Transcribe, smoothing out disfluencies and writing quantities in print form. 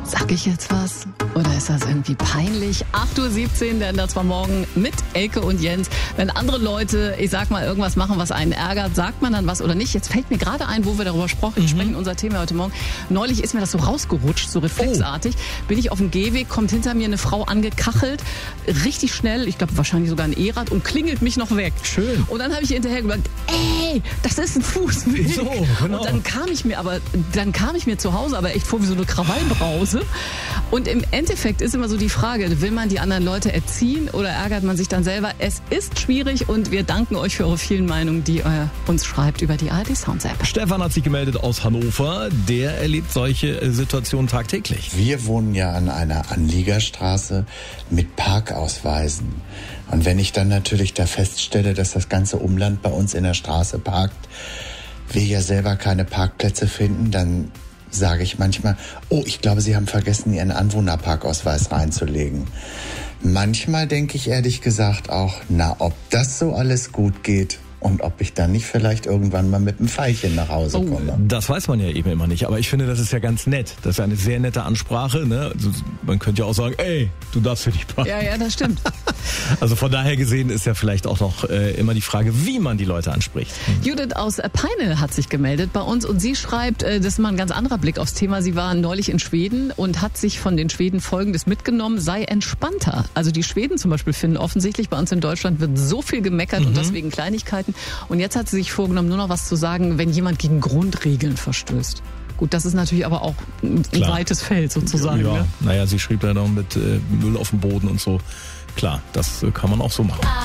Sag ich jetzt was? Oder ist das irgendwie peinlich? 8:17 Uhr, denn das war morgen mit Elke und Jens. Wenn andere Leute, ich sag mal, irgendwas machen, was einen ärgert, sagt man dann was oder nicht? Jetzt fällt mir gerade ein, wo wir darüber sprechen, unser Thema heute Morgen. Neulich ist mir das so rausgerutscht, so reflexartig. Bin ich auf dem Gehweg, kommt hinter mir eine Frau angekachelt, richtig schnell, ich glaube wahrscheinlich sogar ein E-Rad und klingelt mich noch weg. Schön. Und dann habe ich hinterher gesagt, ey, das ist ein Fußweg. So, genau. Und dann kam ich mir zu Hause aber echt vor wie so eine Krawallbrause. Und im Endeffekt ist immer so die Frage, will man die anderen Leute erziehen oder ärgert man sich dann selber? Es ist schwierig und wir danken euch für eure vielen Meinungen, die ihr uns schreibt über die ARD Sounds App. Stefan hat sich gemeldet aus Hannover. Der erlebt solche Situationen tagtäglich. Wir wohnen ja an einer Anliegerstraße mit Parkausweisen. Und wenn ich dann natürlich da feststelle, dass das ganze Umland bei uns in der Straße parkt, wir ja selber keine Parkplätze finden, dann sage ich manchmal, oh, ich glaube, Sie haben vergessen, Ihren Anwohnerparkausweis reinzulegen. Manchmal denke ich ehrlich gesagt auch, ob das so alles gut geht und ob ich dann nicht vielleicht irgendwann mal mit einem Pfeilchen nach Hause komme. Das weiß man ja eben immer nicht, aber ich finde, das ist ja ganz nett. Das ist ja eine sehr nette Ansprache. Ne? Also, man könnte ja auch sagen, ey, du darfst für dich parken. Ja, das stimmt. Also von daher gesehen ist ja vielleicht auch noch immer die Frage, wie man die Leute anspricht. Judith aus Peine hat sich gemeldet bei uns und sie schreibt, das ist mal ein ganz anderer Blick aufs Thema. Sie war neulich in Schweden und hat sich von den Schweden Folgendes mitgenommen, sei entspannter. Also die Schweden zum Beispiel finden offensichtlich, bei uns in Deutschland wird so viel gemeckert und deswegen Kleinigkeiten. Und jetzt hat sie sich vorgenommen, nur noch was zu sagen, wenn jemand gegen Grundregeln verstößt. Gut, das ist natürlich aber auch ein weites Feld sozusagen. Ja, ne? Naja, sie schrieb ja noch mit Müll auf dem Boden und so. Klar, das kann man auch so machen.